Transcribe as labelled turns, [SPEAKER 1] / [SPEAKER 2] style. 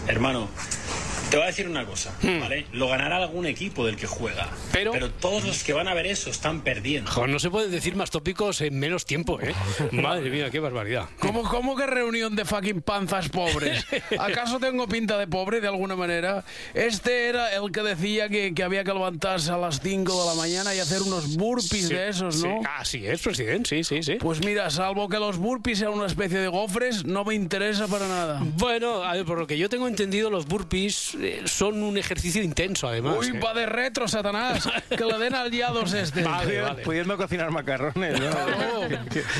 [SPEAKER 1] Hermano, te voy a decir una cosa, ¿vale? Lo ganará algún equipo del que juega. Pero todos los que van a ver eso están perdiendo.
[SPEAKER 2] Joder, no se pueden decir más tópicos en menos tiempo, ¿eh? Madre mía, qué barbaridad.
[SPEAKER 3] ¿Cómo que reunión de fucking panzas pobres? ¿Acaso tengo pinta de pobre de alguna manera? Este era el que decía que había que levantarse a las 5 de la mañana y hacer unos burpees de esos, ¿no?
[SPEAKER 2] Sí. Así es, presidente, sí.
[SPEAKER 3] Pues mira, salvo que los burpees sean una especie de gofres, no me interesa para nada.
[SPEAKER 2] Bueno, a ver, por lo que yo tengo entendido, los burpees son un ejercicio intenso, además.
[SPEAKER 3] Uy, va de retro, Satanás. Que le den al Yados este.
[SPEAKER 2] Vale.
[SPEAKER 4] Pudiendo cocinar macarrones, ¿no?